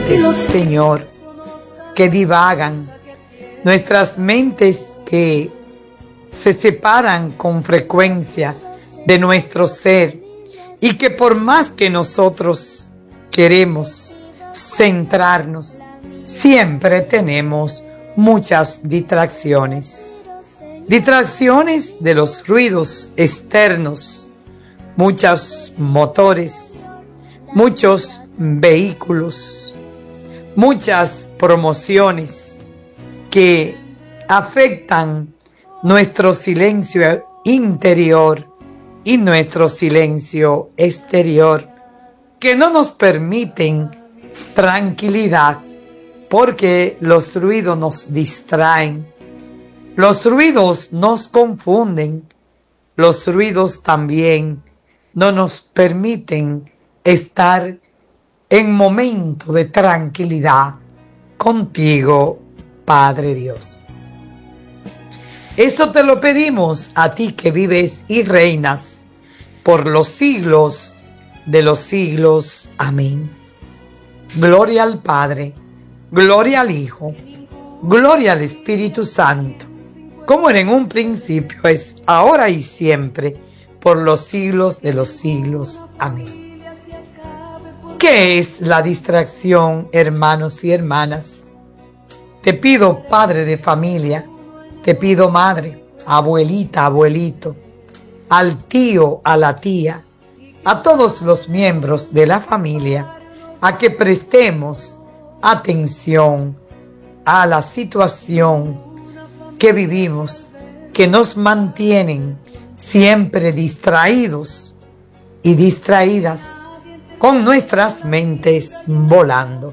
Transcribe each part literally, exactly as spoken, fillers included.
mentes, Señor, que divagan, nuestras mentes que se separan con frecuencia de nuestro ser y que por más que nosotros queremos centrarnos, siempre tenemos muchas distracciones. Distracciones de los ruidos externos, muchos motores, muchos vehículos, muchas promociones que afectan nuestro silencio interior y nuestro silencio exterior, que no nos permiten tranquilidad, porque los ruidos nos distraen, los ruidos nos confunden, los ruidos también no nos permiten estar en momento de tranquilidad contigo, Padre Dios. Eso te lo pedimos a ti que vives y reinas por los siglos de los siglos. Amén. Gloria al Padre, gloria al Hijo, gloria al Espíritu Santo, como era en un principio, es ahora y siempre, por los siglos de los siglos. Amén. ¿Qué es la distracción, hermanos y hermanas? Te pido, padre de familia, te pido, madre, abuelita, abuelito, al tío, a la tía, a todos los miembros de la familia, a que prestemos atención a la situación que vivimos, que nos mantienen siempre distraídos y distraídas, con nuestras mentes volando.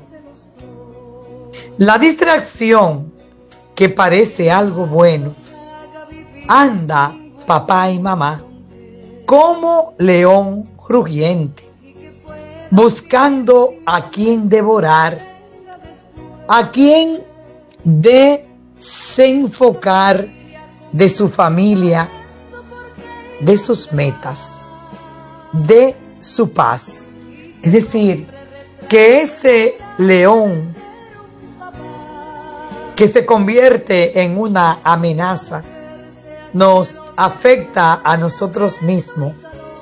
La distracción, que parece algo bueno, anda, papá y mamá, como león rugiente, buscando a quien devorar, a quien desenfocar de su familia, de sus metas, de su paz. Es decir, que ese león que se convierte en una amenaza nos afecta a nosotros mismos,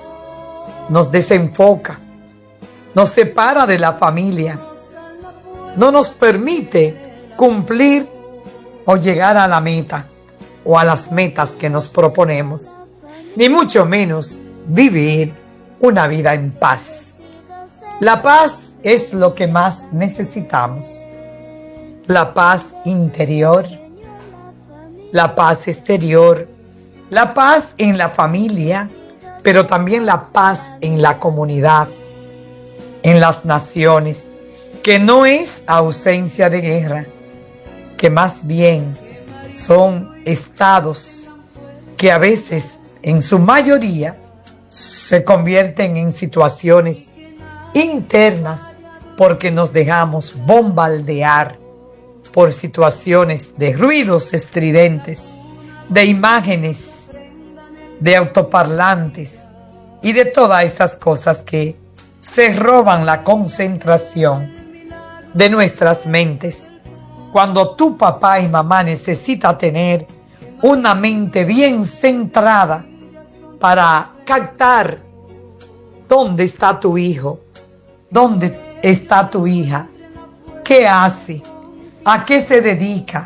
nos desenfoca, nos separa de la familia, no nos permite cumplir o llegar a la meta o a las metas que nos proponemos, ni mucho menos vivir una vida en paz. La paz es lo que más necesitamos. La paz interior, la paz exterior, la paz en la familia, pero también la paz en la comunidad, en las naciones, que no es ausencia de guerra, que más bien son estados que a veces, en su mayoría, se convierten en situaciones internas porque nos dejamos bombardear por situaciones de ruidos estridentes, de imágenes, de autoparlantes y de todas esas cosas que se roban la concentración de nuestras mentes. Cuando tu papá y mamá necesita tener una mente bien centrada para captar dónde está tu hijo, dónde está tu hija, qué hace, a qué se dedica,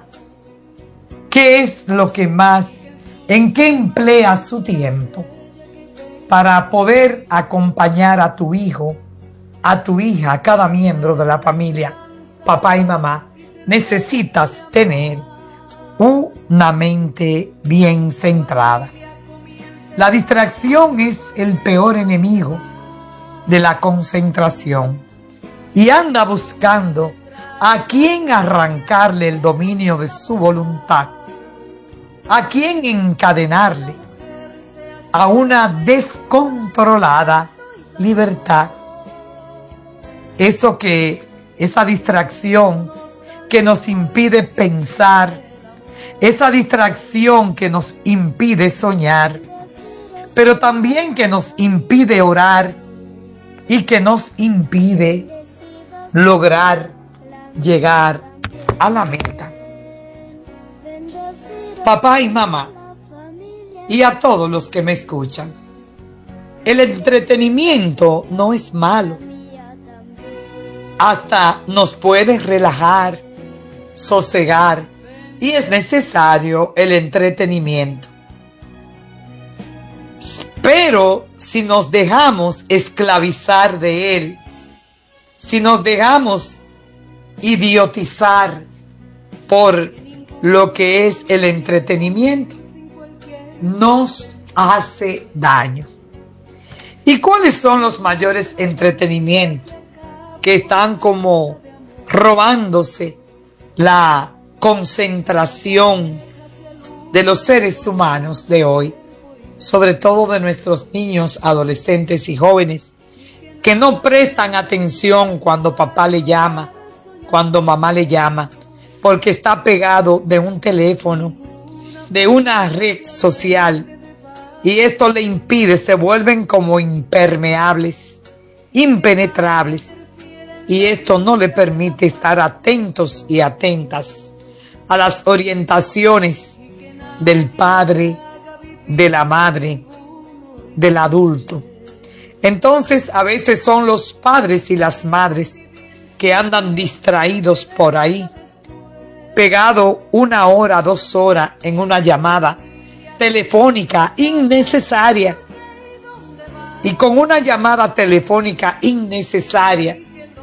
qué es lo que más, en qué emplea su tiempo, para poder acompañar a tu hijo, a tu hija, a cada miembro de la familia, papá y mamá. Necesitas tener una mente bien centrada. La distracción es el peor enemigo de la concentración y anda buscando a quién arrancarle el dominio de su voluntad, a quién encadenarle a una descontrolada libertad. Eso que, esa distracción que nos impide pensar, esa distracción que nos impide soñar, pero también que nos impide orar y que nos impide lograr llegar a la meta. Papá y mamá, y a todos los que me escuchan, el entretenimiento no es malo. Hasta nos puede relajar, sosegar, y es necesario el entretenimiento. Pero si nos dejamos esclavizar de él, si nos dejamos idiotizar por lo que es el entretenimiento, nos hace daño. ¿Y cuáles son los mayores entretenimientos que están como robándose la concentración de los seres humanos de hoy? Sobre todo de nuestros niños, adolescentes y jóvenes, que no prestan atención cuando papá le llama, cuando mamá le llama, porque está pegado de un teléfono, de una red social, y esto le impide, se vuelven como impermeables, impenetrables, y esto no le permite estar atentos y atentas a las orientaciones del padre, de la madre, del adulto. Entonces a veces son los padres y las madres que andan distraídos por ahí, pegado una hora, dos horas en una llamada telefónica innecesaria. Y con una llamada telefónica innecesaria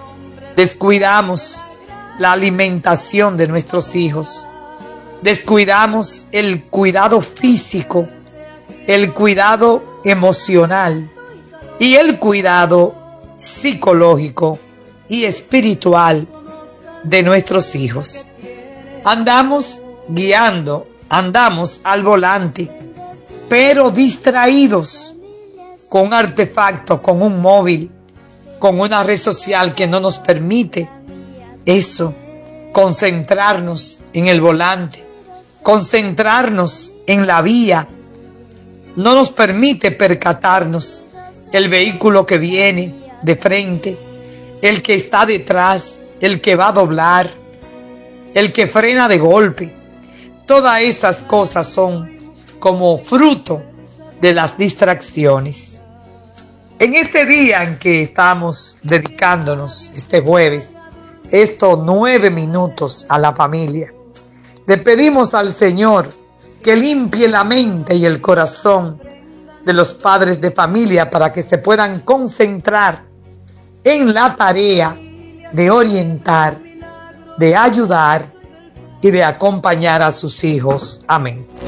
descuidamos la alimentación de nuestros hijos, descuidamos el cuidado físico, el cuidado emocional y el cuidado psicológico y espiritual de nuestros hijos. Andamos guiando, andamos al volante, pero distraídos con un artefacto, con un móvil, con una red social que no nos permite eso, concentrarnos en el volante, concentrarnos en la vía. No nos permite percatarnos el vehículo que viene de frente, el que está detrás, el que va a doblar, el que frena de golpe. Todas esas cosas son como fruto de las distracciones. En este día en que estamos dedicándonos, este jueves, estos nueve minutos a la familia, le pedimos al Señor que limpie la mente y el corazón de los padres de familia para que se puedan concentrar en la tarea de orientar, de ayudar y de acompañar a sus hijos. Amén.